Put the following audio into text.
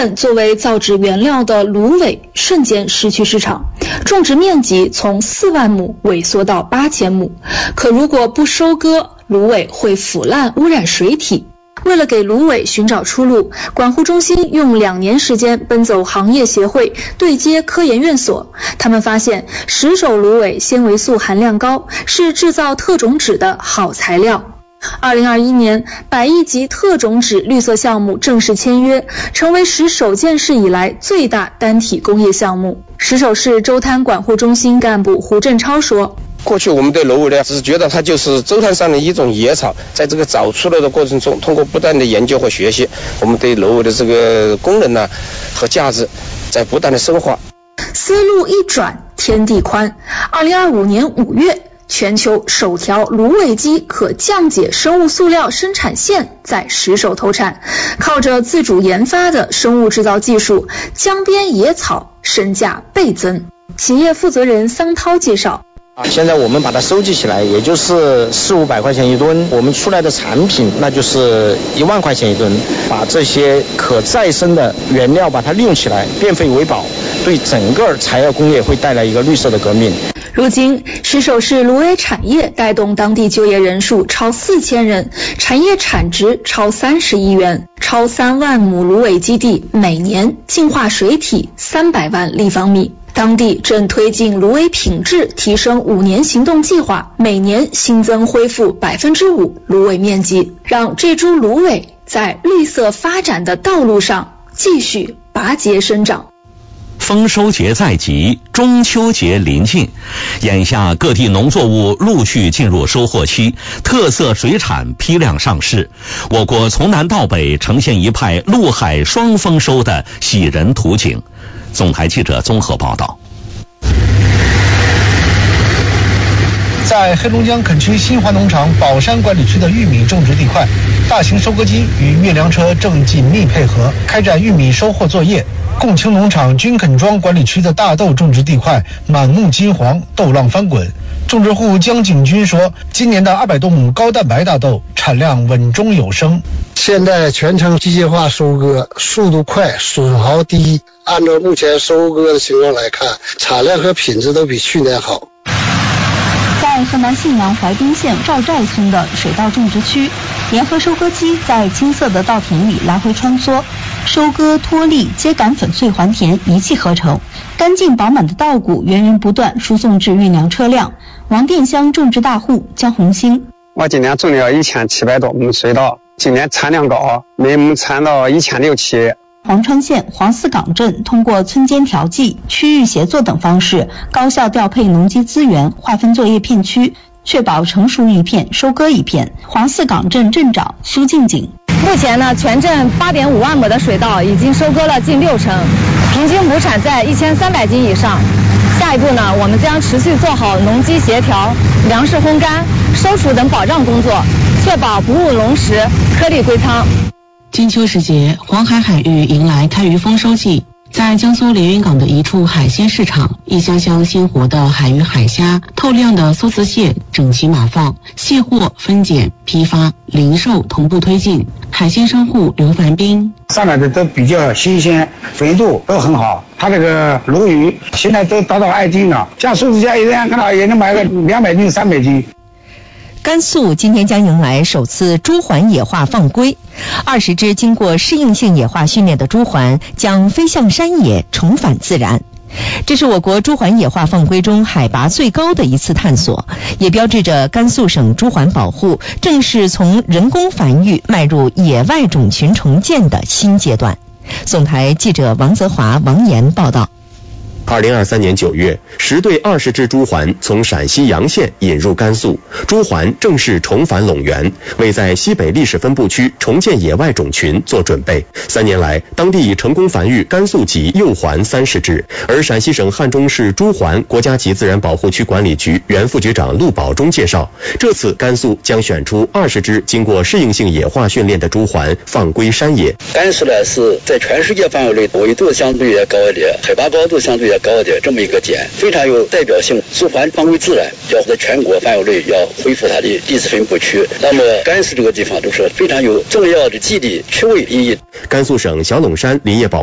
本作为造纸原料的芦苇瞬间失去市场，种植面积从4万亩萎缩到8000亩。可如果不收割，芦苇会腐烂污染水体。为了给芦苇寻找出路，管护中心用2年时间奔走行业协会，对接科研院所。他们发现石首芦苇纤维素含量高，是制造特种纸的好材料。2021年，100亿级特种纸绿色项目正式签约，成为石首建市以来最大单体工业项目。石首市周滩管护中心干部胡振超说， 过去我们对芦苇呢，只是觉得它就是周滩上的一种野草，在这个找出来的过程中，通过不断的研究和学习，我们对芦苇的这个功能呢和价值在不断的深化。 思路一转，天地宽。2025年5月，全球首条芦苇基可降解生物塑料生产线在石首投产，靠着自主研发的生物制造技术，江边野草身价倍增。企业负责人桑涛介绍， 现在我们把它收集起来，也就是400-500块钱一吨，我们出来的产品那就是1万块钱一吨。把这些可再生的原料把它利用起来，变废为宝，对整个材料工业会带来一个绿色的革命。 如今，石首市芦苇产业带动当地就业人数超4000人，产业产值超30亿元，超3万亩芦苇基地每年净化水体300万立方米。当地正推进芦苇品质提升5年行动计划，每年新增恢复5%芦苇面积，让这株芦苇在绿色发展的道路上继续拔节生长。 丰收节在即，中秋节临近，眼下各地农作物陆续进入收获期，特色水产批量上市。我国从南到北呈现一派陆海双丰收的喜人图景。总台记者综合报道。 在黑龙江垦区新华农场宝山管理区的玉米种植地块，大型收割机与运粮车正紧密配合，开展玉米收获作业。共青农场军垦庄管理区的大豆种植地块满目金黄，豆浪翻滚。种植户江景军说，今年的200多亩高蛋白大豆产量稳中有升。 现在全程机械化收割，速度快，损耗低。按照目前收割的情况来看，产量和品质都比去年好。 在河南信阳怀滨县赵寨村的水稻种植区，联合收割机在青色的稻田里来回穿梭，收割、脱粒、秸秆、粉碎、还田一气呵成，干净饱满的稻谷源源不断输送至运粮车辆。王店乡种植大户江红星， 我今年种了1700多亩水稻，今年产量高，每亩产到1600、700。 黄川县黄四岗镇通过村间调剂、区域协作等方式，高效调配农机资源，划分作业片区，确保成熟一片收割一片。黄四岗镇镇长苏静景， 目前呢，全镇8.5万亩的水稻已经收割了近60%，平均亩产在1300斤以上。下一步呢，我们将持续做好农机协调、粮食烘干、收储等保障工作，确保不误农时，颗粒归仓。 金秋时节，黄海海域迎来开渔丰收季。在江苏连云港的一处海鲜市场，一箱箱鲜活的海鱼海虾、透亮的梭子蟹整齐码放，卸货、分拣、批发、零售同步推进。海鲜商户刘凡斌， 上来的都比较新鲜，肥度都很好。他这个鲈鱼现在都达到2斤了，像梭子虾一样看到也能买个200斤、300斤。 甘肃今天将迎来首次朱鹮野化放归，20只经过适应性野化训练的朱鹮将飞向山野，重返自然。这是我国朱鹮野化放归中海拔最高的一次探索，也标志着甘肃省朱鹮保护正式从人工繁育迈入野外种群重建的新阶段。总台记者王泽华、王岩报道。 2023年9月，10对20只朱鹮从陕西洋县引入甘肃，朱鹮正式重返陇源，为在西北历史分布区重建野外种群做准备。3年来，当地已成功繁育甘肃籍幼鹮30只，而陕西省汉中市朱鹮国家级自然保护区管理局原副局长陆宝忠介绍，这次甘肃将选出20只经过适应性野化训练的朱鹮放归山野。 甘肃呢是在全世界范围内纬度相对也高一点，海拔高度相对也高一点，这么一个点非常有代表性。朱鹮放归自然，要在全国范围内要恢复它的地质分布区。那么甘肃这个地方都是非常有重要的基地区位意义。 甘肃省小陇山林业保